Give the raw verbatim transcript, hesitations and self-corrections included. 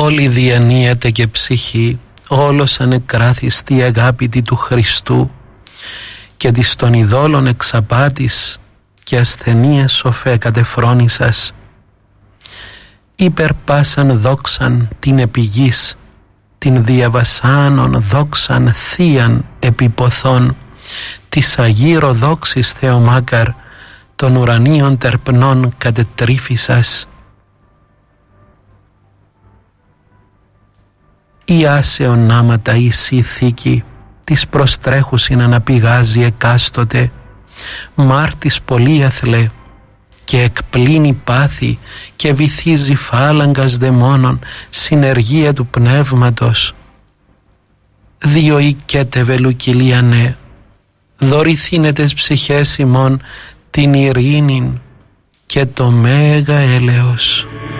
Όλη διανύεται και ψυχή, όλος ανεκράθιστη αγάπητη του Χριστού, και της των ειδόλων εξαπάτης και ασθενείας σοφέ κατεφρόνησας. Υπερπάσαν δόξαν την επιγής, την διαβασάνων δόξαν θείαν επιποθών, της αγύρω δόξης Θεομάκαρ, των ουρανίων τερπνών κατετρίφησας. Η άσεων νάματα ίση θήκη, της προστρέχουσιν αναπηγάζει εκάστοτε, μάρτης πολύ αθλέ, και εκπλύνει πάθη και βυθίζει φάλαγγας δαιμόνων, συνεργία του πνεύματος. Δύο οικέτε βελουκυλίανε, δωρηθήνετες ψυχές ημών την ειρήνην και το μέγα έλεος.